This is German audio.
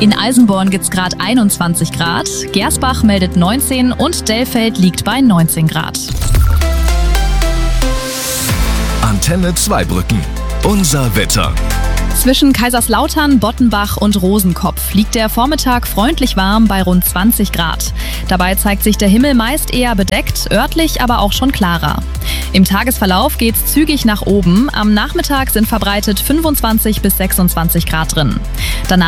In Eisenborn gibt es gerade 21 Grad, Gersbach meldet 19 und Dellfeld liegt bei 19 Grad. Antenne Zweibrücken. Unser Wetter. Zwischen Kaiserslautern, Bottenbach und Rosenkopf liegt der Vormittag freundlich warm bei rund 20 Grad. Dabei zeigt sich der Himmel meist eher bedeckt, örtlich aber auch schon klarer. Im Tagesverlauf geht's zügig nach oben. Am Nachmittag sind verbreitet 25 bis 26 Grad drin. Danach